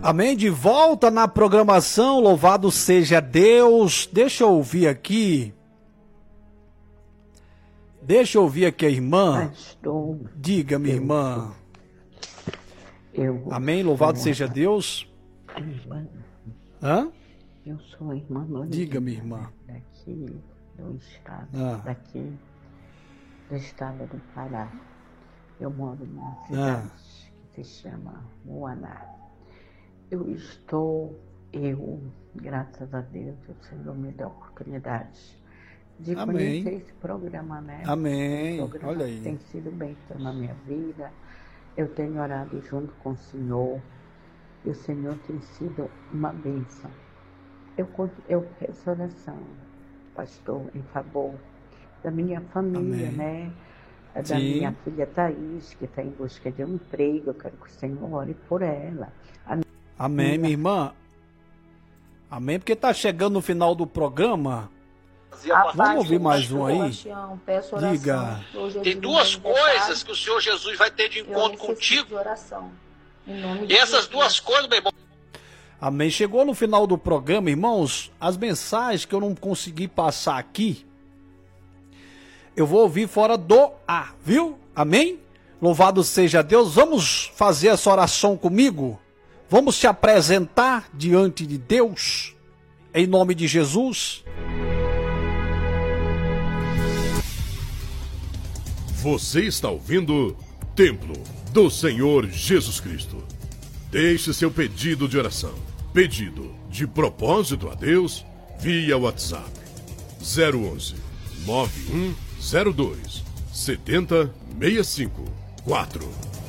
Amém? De volta na programação, louvado seja Deus. Deixa eu ouvir aqui. A irmã. Pastor, Diga, minha irmã. Amém? Louvado seja Deus. Irmã, Hã? eu sou a irmã Lorena. Diga, minha irmã. Daqui do estado, daqui do estado do Pará. Eu moro numa cidade que se chama Moaná. Graças a Deus, o Senhor me deu a oportunidade de conhecer esse programa, né? Amém. Esse programa Olha aí. tem sido bênção na minha vida. Eu tenho orado junto com o Senhor. E o Senhor tem sido uma bênção. Eu peço oração, pastor, em favor da minha família, né? Da minha filha Thaís, que está em busca de um emprego. Eu quero que o Senhor ore por ela. Amém, minha irmã. Amém, porque está chegando no final do programa. Vamos ouvir mais um aí? Diga. Tem duas coisas que o Senhor Jesus vai ter de encontro contigo. E essas duas coisas, meu irmão. Amém. Chegou no final do programa, irmãos. As mensagens que eu não consegui passar aqui, eu vou ouvir fora do ar, viu? Amém? Louvado seja Deus. Vamos fazer essa oração comigo? Vamos se apresentar diante de Deus, em nome de Jesus. Você está ouvindo Templo do Senhor Jesus Cristo. Deixe seu pedido de oração, pedido de propósito a Deus, via WhatsApp 011 9102 7065 4.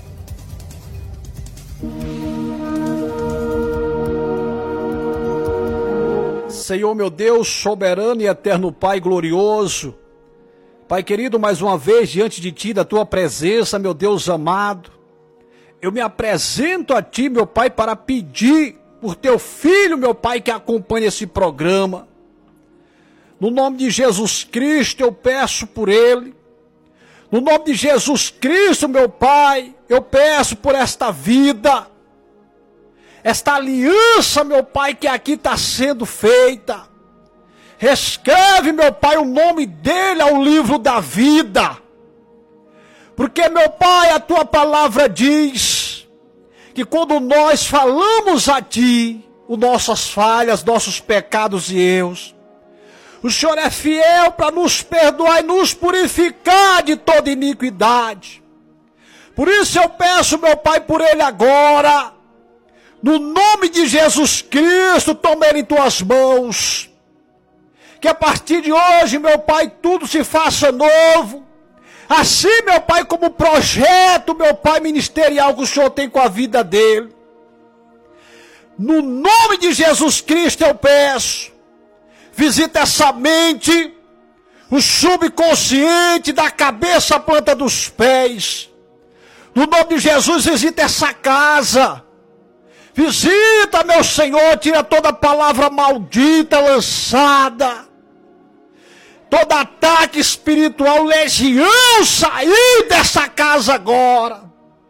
Senhor meu Deus, soberano e eterno Pai glorioso, Pai querido, mais uma vez diante de Ti, da Tua presença, meu Deus amado, eu me apresento a Ti, meu Pai, para pedir por Teu Filho, meu Pai, que acompanha esse programa. No nome de Jesus Cristo, eu peço por ele. No nome de Jesus Cristo, meu Pai, eu peço por esta vida, esta aliança, meu Pai, que aqui está sendo feita. Reescreve, meu Pai, o nome dele ao livro da vida. Porque, meu Pai, a Tua palavra diz que quando nós falamos a Ti, as nossas falhas, nossos pecados e erros, o Senhor é fiel para nos perdoar e nos purificar de toda iniquidade. Por isso eu peço, meu Pai, por ele agora, no nome de Jesus Cristo, toma ele em Tuas mãos. Que a partir de hoje, meu Pai, tudo se faça novo. Assim, meu Pai, como projeto, meu Pai, ministerial que o Senhor tem com a vida dele. No nome de Jesus Cristo eu peço. Visita essa mente, o subconsciente, da cabeça à planta dos pés. No nome de Jesus, visita essa casa. Visita, meu Senhor, tira toda palavra maldita lançada. Todo ataque espiritual, legião, sair dessa casa agora.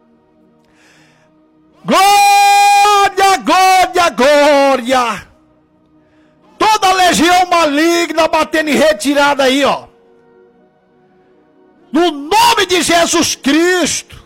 Glória, glória, glória. Toda legião maligna batendo em retirada aí, ó. No nome de Jesus Cristo.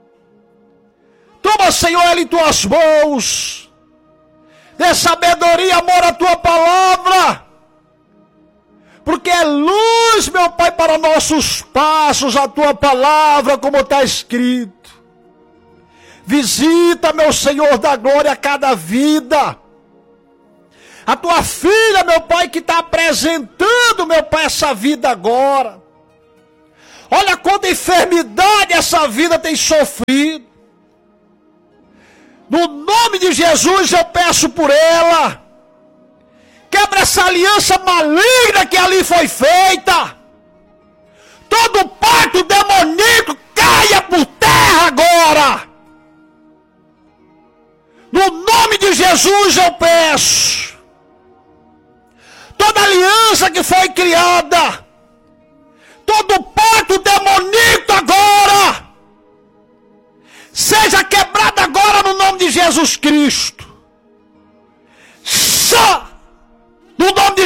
Toma, Senhor, ele em Tuas mãos. Dê sabedoria, amor à Tua palavra. Porque é luz, meu Pai, para nossos passos, a Tua palavra, como está escrito. Visita, meu Senhor da glória, cada vida. A Tua filha, meu Pai, que está apresentando, meu Pai, essa vida agora. Olha quanta enfermidade essa vida tem sofrido. No nome de Jesus eu peço por ela. Quebra essa aliança maligna que ali foi feita. Todo pacto demoníaco caia por terra agora. No nome de Jesus eu peço. Toda aliança que foi criada, todo pacto demoníaco agora, seja quebrado agora no nome de Jesus Cristo.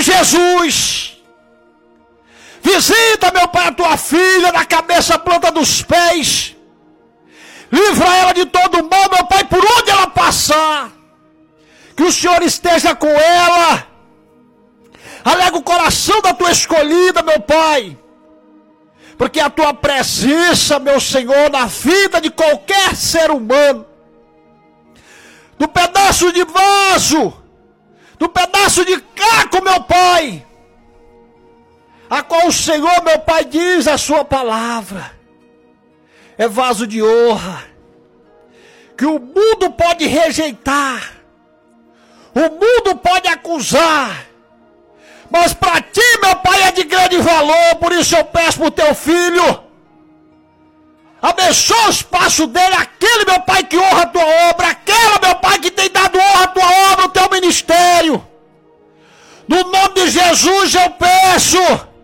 Jesus. Visita, meu Pai, a tua filha da cabeça à planta dos pés. Livra ela de todo mal, meu Pai, por onde ela passar. Que o Senhor esteja com ela. Alega o coração da tua escolhida, meu Pai. Porque a tua presença, meu Senhor, na vida de qualquer ser humano, do pedaço de vaso, do pedaço de caco, meu Pai, a qual o Senhor, meu Pai, diz a sua palavra, é vaso de honra, que o mundo pode rejeitar, o mundo pode acusar, mas para ti, meu Pai, é de grande valor. Por isso eu peço para o teu filho, abençoa o espaço dele, aquele, meu Pai, que honra a tua obra, aquela, meu Pai, que tem dado honra à tua obra, o teu ministério. No nome de Jesus eu peço,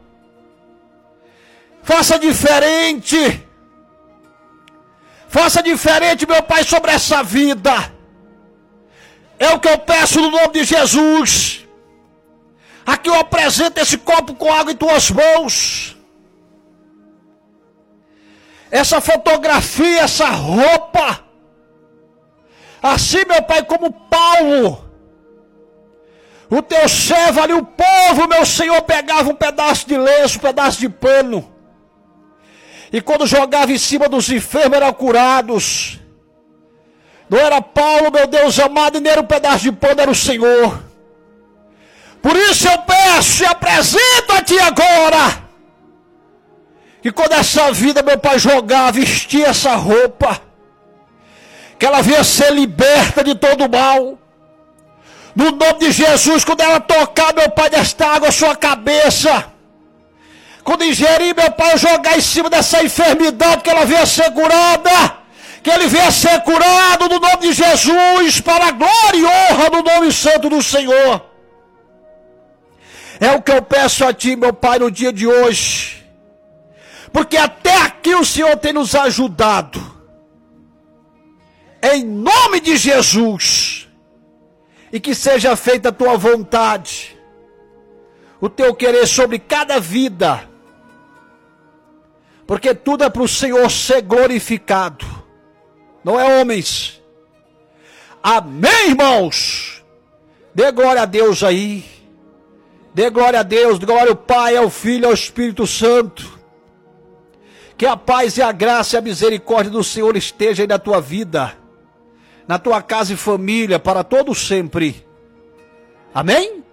faça diferente, meu Pai, sobre essa vida. É o que eu peço no nome de Jesus. Aqui eu apresento esse copo com água em tuas mãos. Essa fotografia, essa roupa. Assim, meu Pai, como Paulo, o teu servo ali, o povo, meu Senhor, pegava um pedaço de lenço, um pedaço de pano. E quando jogava em cima dos enfermos, eram curados. Não era Paulo, meu Deus amado, e nem era um pedaço de pano, era o Senhor. Por isso eu peço e apresento a ti agora, que quando essa vida, meu Pai, jogar, vestir essa roupa, que ela venha ser liberta de todo mal. No nome de Jesus, quando ela tocar, meu Pai, desta água a sua cabeça, quando ingerir, meu Pai, jogar em cima dessa enfermidade, que ela venha ser curada, que ele venha ser curado no nome de Jesus, para a glória e honra do nome santo do Senhor. É o que eu peço a ti, meu Pai, no dia de hoje. Porque até aqui o Senhor tem nos ajudado. Em nome de Jesus. E que seja feita a tua vontade. O teu querer sobre cada vida. Porque tudo é para o Senhor ser glorificado. Não é homens. Amém, irmãos? Dê glória a Deus aí. Dê glória a Deus, glória ao Pai, ao Filho, ao Espírito Santo. Que a paz e a graça e a misericórdia do Senhor esteja aí na tua vida, na tua casa e família, para todo sempre. Amém?